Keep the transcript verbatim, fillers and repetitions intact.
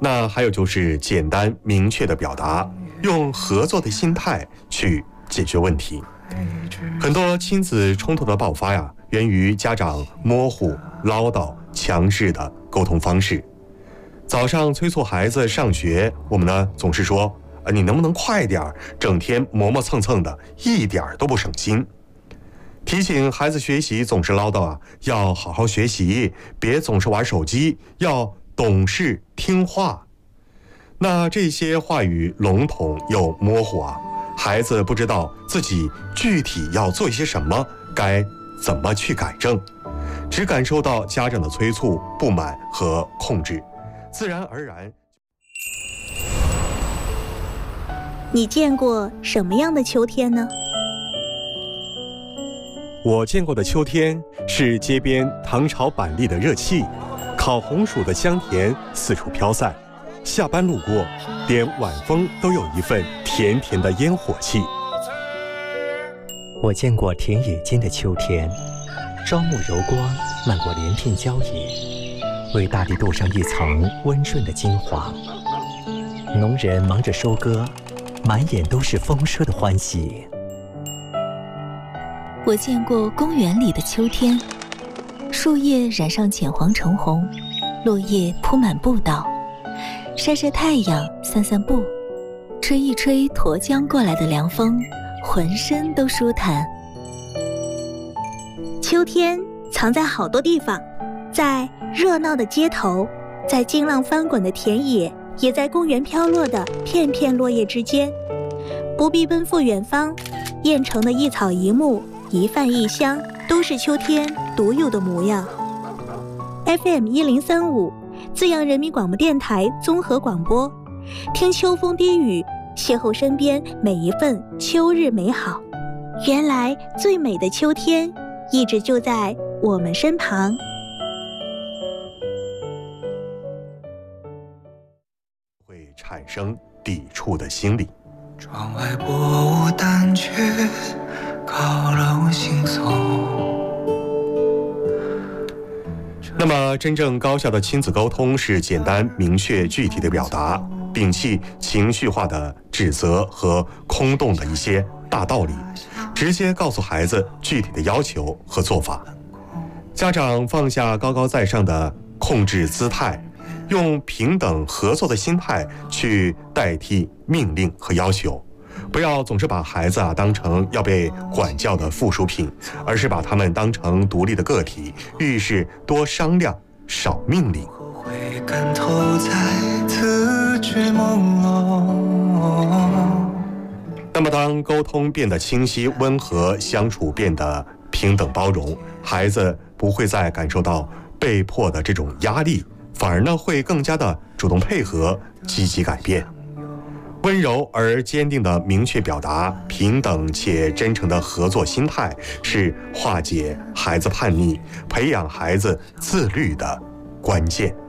那还有就是简单明确的表达，用合作的心态去解决问题。很多亲子冲突的爆发呀，源于家长模糊、唠叨、强势的沟通方式。早上催促孩子上学，我们呢总是说，呃，你能不能快点，整天磨磨蹭蹭的，一点都不省心。提醒孩子学习总是唠叨啊，要好好学习，别总是玩手机，要懂事听话。那这些话语笼统又模糊啊，孩子不知道自己具体要做一些什么，该怎么去改正，只感受到家长的催促、不满和控制，自然而然。 你见过什么样的秋天呢？ 我见过的秋天是街边糖炒板栗的热气，烤红薯的香甜四处飘散，下班路过，连晚风都有一份甜甜的烟火气。 我见过田野间的秋天，朝暮柔光漫过连片郊野，为大地镀上一层温润的金黄。农人忙着收割，满眼都是丰收的欢喜。 我见过公园里的秋天，树叶染上浅黄橙红，落叶铺满步道，晒晒太阳，散散步，吹一吹沱江过来的凉风，浑身都舒坦。 秋天藏在好多地方，在热闹的街头，在惊浪翻滚的田野，也在公园飘落的片片落叶之间。不必奔赴远方，燕城的一草一木，一饭一香，都是秋天独有的模样。F M 一零三五，资阳人民广播电台综合广播，听秋风低语，邂逅身边每一份秋日美好。原来最美的秋天，一直就在我们身旁。 会产生抵触的心理。 窗外薄雾淡去，高楼行走。 那么真正高效的亲子沟通是简单明确具体的表达，摒弃情绪化的指责和空洞的一些大道理，直接告诉孩子具体的要求和做法。家长放下高高在上的控制姿态，用平等合作的心态去代替命令和要求，不要总是把孩子啊当成要被管教的附属品，而是把他们当成独立的个体，遇事多商量，少命令。 会感头在自觉朦胧。 那么当沟通变得清晰温和，相处变得平等包容，孩子不会再感受到被迫的这种压力，反而呢会更加的主动配合，积极改变。温柔而坚定的明确表达，平等且真诚的合作心态，是化解孩子叛逆、培养孩子自律的关键。